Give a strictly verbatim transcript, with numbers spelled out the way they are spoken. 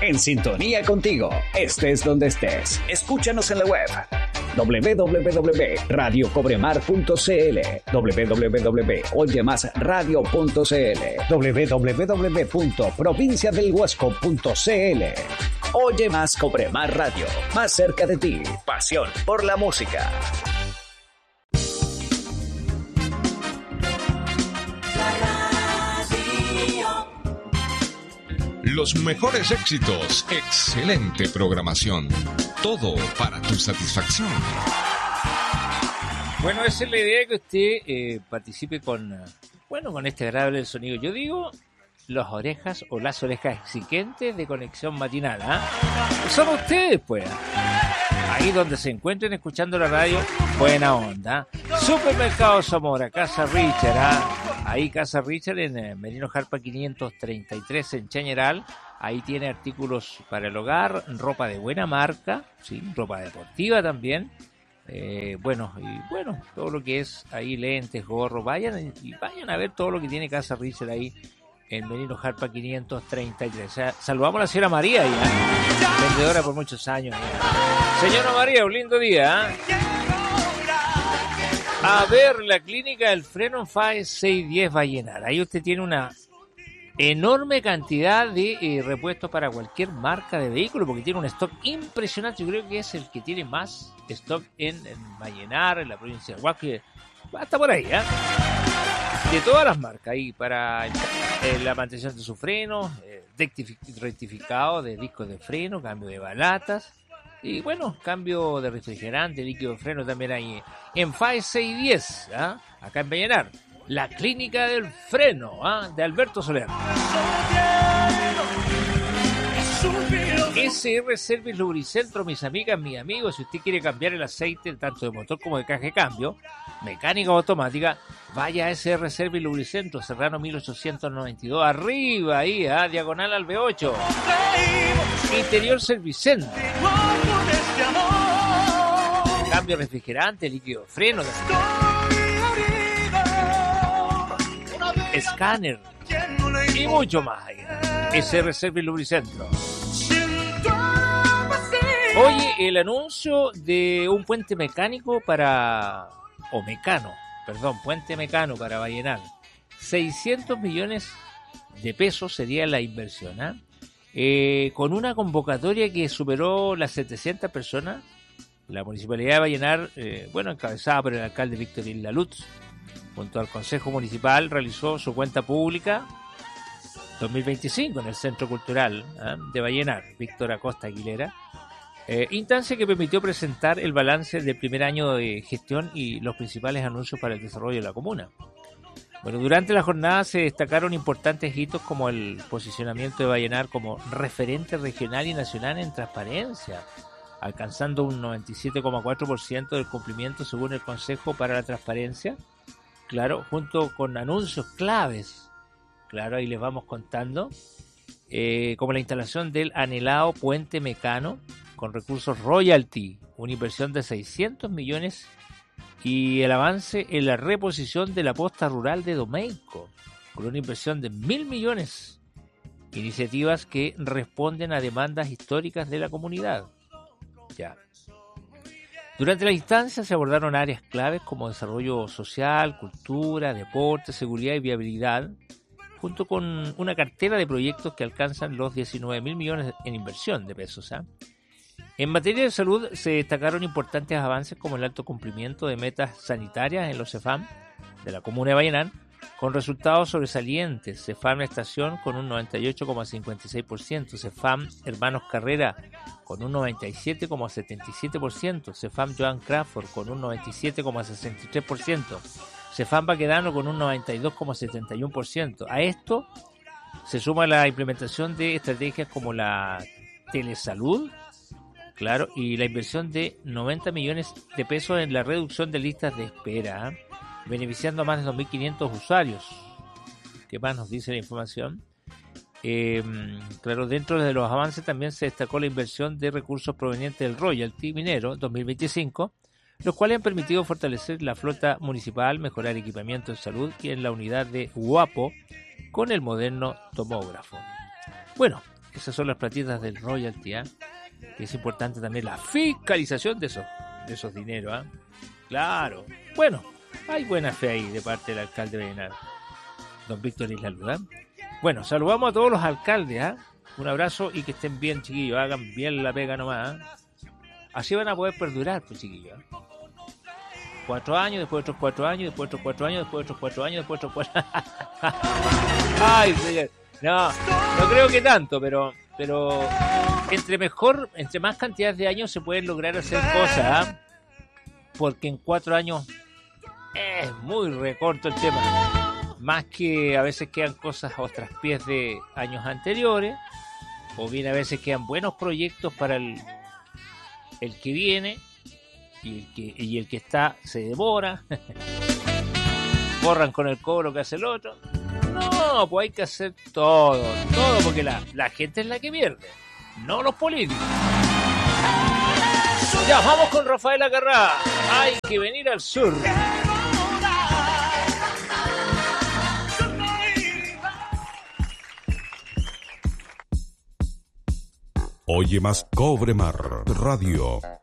En sintonía contigo, estés donde estés. Escúchanos en la web doble u doble u doble u punto radio cobremar punto c l, doble u doble u doble u punto oye más radio punto c l, doble u doble u doble u punto provincia del huasco punto c l. Oye más Cobremar Radio, más cerca de ti. Pasión por la música. Los mejores éxitos, excelente programación, todo para tu satisfacción. Bueno, esa es la idea, que usted eh, participe con, bueno, con este agradable sonido. Yo digo, las orejas o las orejas exigentes de Conexión Matinal, ¿ah? ¿eh? Son ustedes, pues. Ahí donde se encuentren escuchando la radio, buena onda. Supermercado Zamora, Casa Richard, ¿ah? Ahí Casa Richard en eh, Merino Jarpa quinientos treinta y tres en Chañaral. Ahí tiene artículos para el hogar, ropa de buena marca, sí, ropa deportiva también. Eh, bueno, y bueno, todo lo que es ahí, lentes, gorros, vayan y vayan a ver todo lo que tiene Casa Richard ahí en Merino Jarpa quinientos treinta y tres. O sea, saludamos a la señora María, ya, vendedora por muchos años. Ya. Señora María, un lindo día, ¿eh? A ver, la clínica del freno F A E seiscientos diez va a llenar. Ahí usted tiene una enorme cantidad de eh, repuestos para cualquier marca de vehículo, porque tiene un stock impresionante. Yo creo que es el que tiene más stock en, en Vallenar, en la provincia de Huasco, hasta por ahí, ¿eh? De todas las marcas, ahí para eh, la mantención de su freno, eh, rectificado de discos de freno, cambio de balatas. Y bueno, cambio de refrigerante, líquido de freno también hay en F A E seiscientos diez, ¿eh? Acá en Vallenar. La clínica del freno, ¿eh? De Alberto Soler. S R Service Lubricentro, mis amigas, mis amigos, si usted quiere cambiar el aceite tanto de motor como de caja de cambio, mecánica o automática, vaya a S R Service Lubricentro, Serrano mil ochocientos noventa y dos, arriba ahí, ¿eh? Diagonal al B ocho. Interior Servicentro. Cambio refrigerante, líquido de freno, escáner y mucho más. S R Service Lubricentro. Oye, el anuncio de un puente mecánico para... o mecano, perdón, puente mecano para Vallenar. seiscientos millones de pesos sería la inversión, ¿eh? Eh, con una convocatoria que superó las setecientas personas. La Municipalidad de Vallenar, eh, bueno, encabezada por el alcalde Víctor Isla Lutz, junto al Consejo Municipal, realizó su cuenta pública dos mil veinticinco en el Centro Cultural, ¿eh? de Vallenar, Víctor Acosta Aguilera. Eh, instancia que permitió presentar el balance del primer año de gestión y los principales anuncios para el desarrollo de la comuna. Bueno, durante la jornada se destacaron importantes hitos como el posicionamiento de Vallenar como referente regional y nacional en transparencia, alcanzando un noventa y siete coma cuatro por ciento del cumplimiento según el Consejo para la Transparencia, claro, junto con anuncios claves, claro, ahí les vamos contando, eh, como la instalación del anhelado puente mecano con recursos royalty, una inversión de seiscientos millones, y el avance en la reposición de la posta rural de Domeico, con una inversión de mil millones, iniciativas que responden a demandas históricas de la comunidad. Ya. Durante la instancia se abordaron áreas claves como desarrollo social, cultura, deporte, seguridad y viabilidad, junto con una cartera de proyectos que alcanzan los diecinueve mil millones en inversión de pesos, ¿eh? En materia de salud se destacaron importantes avances como el alto cumplimiento de metas sanitarias en los CEFAM de la comuna de Vallenar, con resultados sobresalientes. CEFAM Estación con un noventa y ocho coma cincuenta y seis por ciento, CEFAM Hermanos Carrera con un noventa y siete coma setenta y siete por ciento, CEFAM Joan Crawford con un noventa y siete coma sesenta y tres por ciento, CEFAM Baquedano con un noventa y dos coma setenta y uno por ciento. A esto se suma la implementación de estrategias como la telesalud, claro, y la inversión de noventa millones de pesos en la reducción de listas de espera, ¿eh? beneficiando a más de dos mil quinientos usuarios. ¿Qué más nos dice la información? Eh, claro, dentro de los avances también se destacó la inversión de recursos provenientes del royalty minero dos mil veinticinco, los cuales han permitido fortalecer la flota municipal, mejorar equipamiento en salud y en la unidad de Huapo con el moderno tomógrafo. Bueno, Esas son las platitas del royalty, ¿eh? Que es importante también la fiscalización de esos, de esos dineros, ¿eh? Claro. Bueno, hay buena fe ahí de parte del alcalde de Vallenar, don Víctor Isla Luz, ¿eh? Bueno, saludamos a todos los alcaldes, ¿eh? Un abrazo y que estén bien, chiquillos. Hagan bien la pega nomás, ¿eh? Así van a poder perdurar, pues, chiquillos, ¿eh? Cuatro años, después otros cuatro años, después otros cuatro años, después otros cuatro años, después otros cuatro Ay, señor. No, no creo que tanto, pero pero entre mejor, entre más cantidad de años se pueden lograr hacer cosas, ¿eh? Porque en cuatro años es muy recorto el tema. Más que a veces quedan cosas a otras pies de años anteriores, o bien a veces quedan buenos proyectos para el, el que viene, y el que, y el que está se demora. Borran con el cobro que hace el otro. No, pues hay que hacer todo, todo, porque la, la gente es la que pierde, no los políticos. Ya, vamos con Rafael Acarrá. Hay que venir al sur. Oye más Cobre Mar Radio.